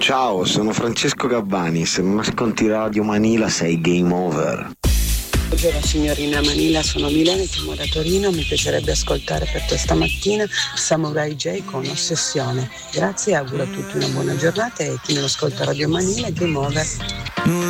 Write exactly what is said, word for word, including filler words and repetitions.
Ciao, sono Francesco Gabbani, se non ascolti Radio Manila sei game over. Buongiorno signorina Manila, sono Milena, chiamo da Torino, mi piacerebbe ascoltare per questa mattina Samurai J con Ossessione. Grazie, auguro a tutti una buona giornata e chi non ascolta Radio Manila è game over.